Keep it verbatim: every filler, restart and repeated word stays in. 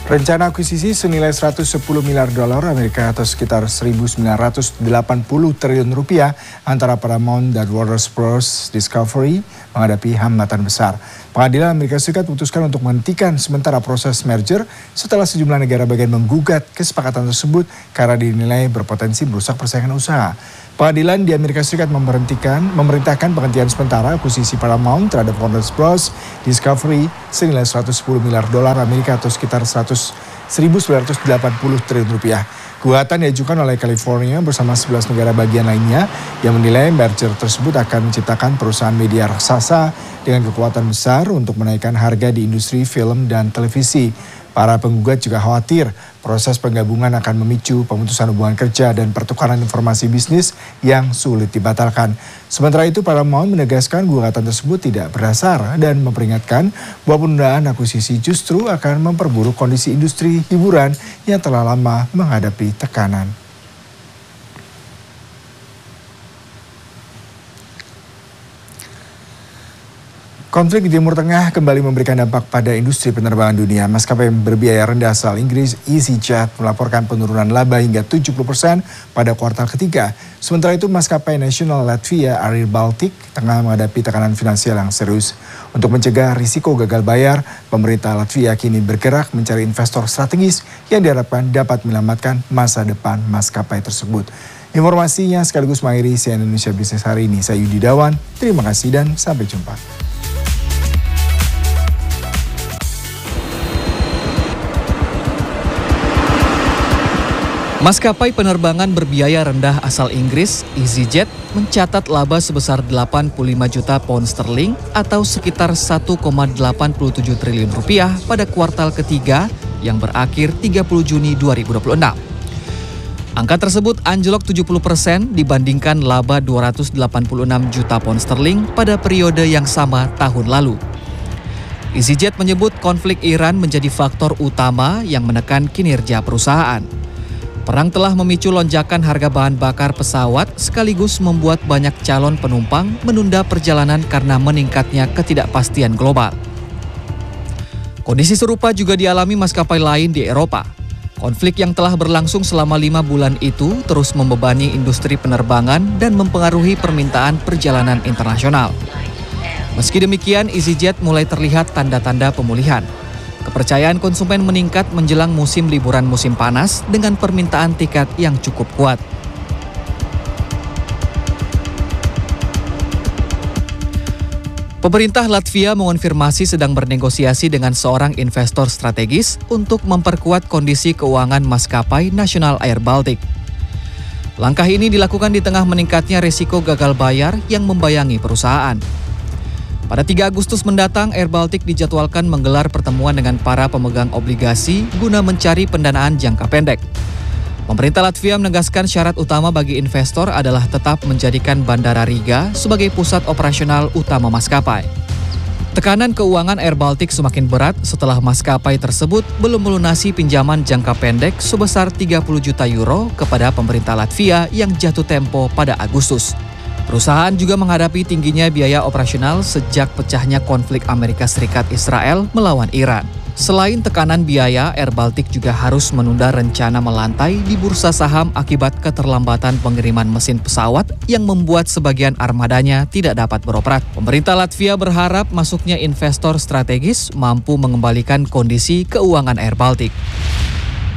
Rencana akuisisi senilai seratus sepuluh miliar dolar Amerika atau sekitar seribu sembilan ratus delapan puluh triliun rupiah antara Paramount dan Warner Bros. Discovery menghadapi hambatan besar. Pengadilan Amerika Serikat memutuskan untuk menghentikan sementara proses merger setelah sejumlah negara bagian menggugat kesepakatan tersebut karena dinilai berpotensi merusak persaingan usaha. Pengadilan di Amerika Serikat memberhentikan, memerintahkan penghentian sementara akuisisi Paramount terhadap Warner Bros. Discovery senilai seratus sepuluh miliar dolar Amerika atau sekitar seribu sembilan ratus delapan puluh triliun rupiah. Gugatan diajukan oleh California bersama sebelas negara bagian lainnya yang menilai merger tersebut akan menciptakan perusahaan media raksasa dengan kekuatan besar untuk menaikkan harga di industri film dan televisi. Para penggugat juga khawatir proses penggabungan akan memicu pemutusan hubungan kerja dan pertukaran informasi bisnis yang sulit dibatalkan. Sementara itu, Paramount menegaskan gugatan tersebut tidak berdasar dan memperingatkan bahwa penundaan akuisisi justru akan memperburuk kondisi industri hiburan yang telah lama menghadapi tekanan. Konflik di Timur Tengah kembali memberikan dampak pada industri penerbangan dunia. Maskapai berbiaya rendah asal Inggris EasyJet melaporkan penurunan laba hingga tujuh puluh persen pada kuartal ketiga. Sementara itu maskapai nasional Latvia Air Baltic tengah menghadapi tekanan finansial yang serius. Untuk mencegah risiko gagal bayar, pemerintah Latvia kini bergerak mencari investor strategis yang diharapkan dapat menyelamatkan masa depan maskapai tersebut. Informasinya sekaligus mengakhiri C N N Indonesia Bisnis hari ini. Saya Yudi Dawan, terima kasih dan sampai jumpa. Maskapai penerbangan berbiaya rendah asal Inggris, EasyJet, mencatat laba sebesar delapan puluh lima juta pound sterling atau sekitar satu koma delapan tujuh triliun rupiah pada kuartal ketiga yang berakhir tiga puluh Juni dua ribu dua puluh enam. Angka tersebut anjlok tujuh puluh persen dibandingkan laba dua ratus delapan puluh enam juta pound sterling pada periode yang sama tahun lalu. EasyJet menyebut konflik Iran menjadi faktor utama yang menekan kinerja perusahaan. Perang telah memicu lonjakan harga bahan bakar pesawat sekaligus membuat banyak calon penumpang menunda perjalanan karena meningkatnya ketidakpastian global. Kondisi serupa juga dialami maskapai lain di Eropa. Konflik yang telah berlangsung selama lima bulan itu terus membebani industri penerbangan dan mempengaruhi permintaan perjalanan internasional. Meski demikian, EasyJet mulai terlihat tanda-tanda pemulihan. Kepercayaan konsumen meningkat menjelang musim liburan musim panas dengan permintaan tiket yang cukup kuat. Pemerintah Latvia mengonfirmasi sedang bernegosiasi dengan seorang investor strategis untuk memperkuat kondisi keuangan maskapai National Air Baltic. Langkah ini dilakukan di tengah meningkatnya risiko gagal bayar yang membayangi perusahaan. Pada tiga Agustus mendatang, Air Baltic dijadwalkan menggelar pertemuan dengan para pemegang obligasi guna mencari pendanaan jangka pendek. Pemerintah Latvia menegaskan syarat utama bagi investor adalah tetap menjadikan Bandara Riga sebagai pusat operasional utama maskapai. Tekanan keuangan Air Baltic semakin berat setelah maskapai tersebut belum melunasi pinjaman jangka pendek sebesar tiga puluh juta euro kepada pemerintah Latvia yang jatuh tempo pada Agustus. Perusahaan juga menghadapi tingginya biaya operasional sejak pecahnya konflik Amerika Serikat Israel melawan Iran. Selain tekanan biaya, Air Baltic juga harus menunda rencana melantai di bursa saham akibat keterlambatan pengiriman mesin pesawat yang membuat sebagian armadanya tidak dapat beroperasi. Pemerintah Latvia berharap masuknya investor strategis mampu mengembalikan kondisi keuangan Air Baltic.